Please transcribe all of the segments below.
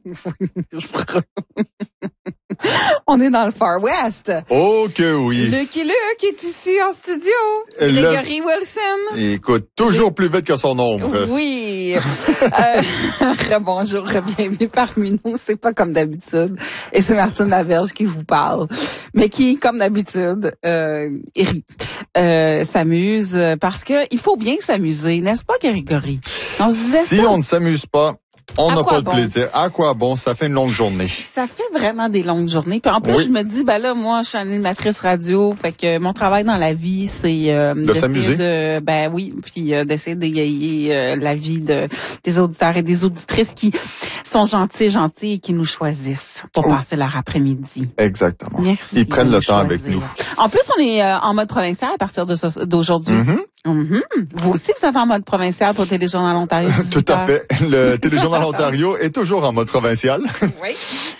On est dans le Far West. Oh que oui. Lucky Luke est ici en studio. Grégory Wilson. Écoute, toujours plus vite que son ombre. Oui. Bonjour, bienvenue parmi nous. C'est pas comme d'habitude. Et c'est Martine Laberge qui vous parle. Mais qui, comme d'habitude, rit. S'amuse parce que il faut bien s'amuser, n'est-ce pas, Grégory? On se disait si ça. on ne s'amuse pas, on n'a pas de plaisir. À quoi bon? Ça fait une longue journée. Ça fait vraiment des longues journées. Puis en plus, je me dis, là, moi, je suis animatrice radio. Fait que mon travail dans la vie, c'est de s'amuser. Puis d'essayer d'égayer la vie des auditeurs et des auditrices qui sont gentils et qui nous choisissent pour passer leur après-midi. Exactement. Merci. Ils prennent le temps avec nous. En plus, on est en mode provincial à partir d'aujourd'hui. Vous aussi, vous êtes en mode provincial pour Téléjournal Ontario. Tout à fait. Le Téléjournal Ontario est toujours en mode provincial. Oui.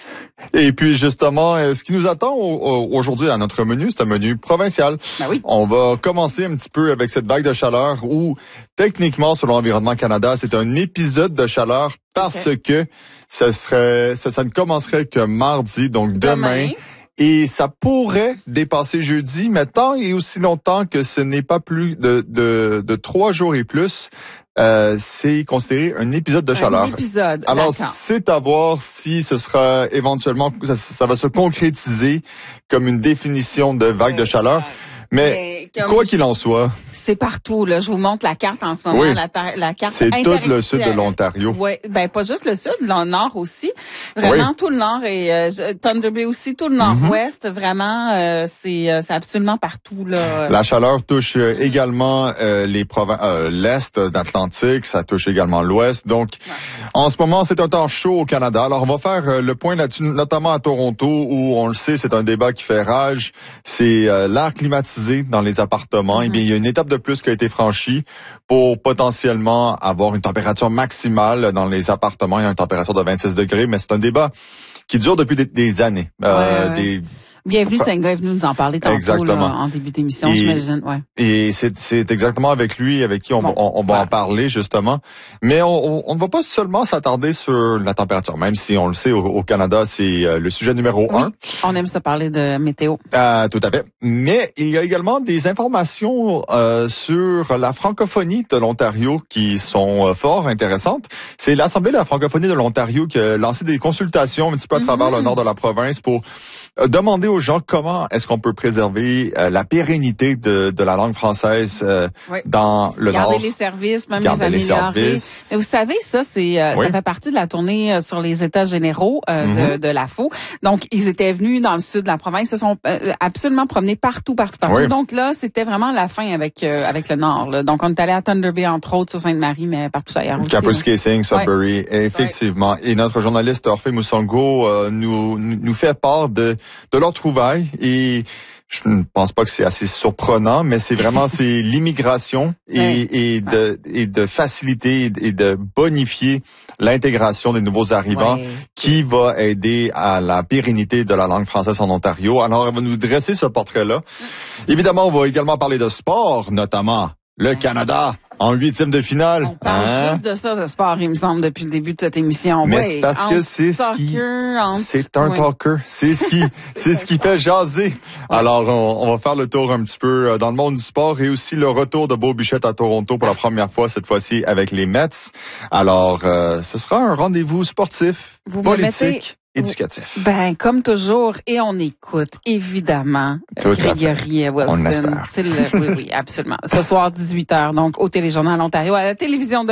Et puis justement, ce qui nous attend aujourd'hui à notre menu, c'est un menu provincial. Ben oui. On va commencer un petit peu avec cette vague de chaleur où, techniquement, selon Environnement Canada, c'est un épisode de chaleur parce que ça ne commencerait que mardi, donc demain. Et ça pourrait dépasser jeudi, mais tant et aussi longtemps que ce n'est pas plus de 3 jours et plus, c'est considéré un épisode de chaleur. Un épisode. Alors, d'accord. c'est à voir si ce sera éventuellement, ça va se concrétiser comme une définition de vague de chaleur. Mais quoi qu'il en soit, c'est partout. Là, je vous montre la carte en ce moment. Oui. La carte. C'est tout le sud de l'Ontario. Oui, pas juste le sud, le nord aussi. Vraiment tout le nord et Thunder Bay aussi, tout le nord-ouest. Vraiment, c'est absolument partout là. La chaleur touche également les provinces, l'est d'Atlantique. Ça touche également l'ouest. Donc, en ce moment, c'est un temps chaud au Canada. Alors, on va faire le point là-dessus, notamment à Toronto, où on le sait, c'est un débat qui fait rage. C'est l'air climatisé dans les appartements. Eh bien, il y a une étape de plus qui a été franchie pour potentiellement avoir une température maximale dans les appartements. Il y a une température de 26 degrés, mais c'est un débat qui dure depuis des années. Bienvenue, Senga est venu nous en parler tantôt là, en début d'émission, j'imagine. Ouais. Et c'est exactement avec lui, avec qui on va en parler justement. Mais on ne va pas seulement s'attarder sur la température, même si on le sait au Canada, c'est le sujet numéro 1. On aime ça parler de météo. Tout à fait. Mais il y a également des informations sur la francophonie de l'Ontario qui sont fort intéressantes. C'est l'Assemblée de la francophonie de l'Ontario qui a lancé des consultations un petit peu à travers le nord de la province pour demander aux gens comment est-ce qu'on peut préserver la pérennité de la langue française dans le Nord. Garder les services, même les améliorer. Mais vous savez, ça fait partie de la tournée sur les États généraux de l'AFO. Donc, ils étaient venus dans le sud de la province, ils se sont absolument promenés partout. Oui. Donc là, c'était vraiment la fin avec le Nord. Là. Donc, on est allé à Thunder Bay, entre autres, sur Sainte-Marie, mais partout ailleurs aussi. Kapuskasing, Sudbury, effectivement. Et notre journaliste Orphée Moussongo nous fait part de leur trouvaille et je ne pense pas que c'est assez surprenant, mais c'est l'immigration et de faciliter et de bonifier l'intégration des nouveaux arrivants qui va aider à la pérennité de la langue française en Ontario. Alors, elle va nous dresser ce portrait-là. Évidemment, on va également parler de sport, notamment le Canada en 8e de finale. On parle juste de ça, de sport, il me semble, depuis le début de cette émission. Mais c'est parce que c'est un talker. C'est ce qui fait jaser. Alors, on va faire le tour un petit peu dans le monde du sport et aussi le retour de Beau Bichette à Toronto pour la première fois, cette fois-ci avec les Mets. Alors, ce sera un rendez-vous sportif, politique, éducatif. Comme toujours, et on écoute, évidemment, Grégory Wilson. On l'espère. Oui, absolument. Ce soir, 18h, donc, au Téléjournal Ontario, à la télévision de